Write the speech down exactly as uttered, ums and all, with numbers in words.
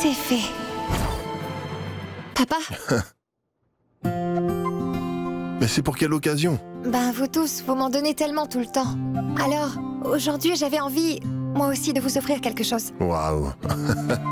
C'est fait. Papa? Mais c'est pour quelle occasion? Ben, vous tous, vous m'en donnez tellement tout le temps. Alors, aujourd'hui, j'avais envie, moi aussi, de vous offrir quelque chose. Waouh.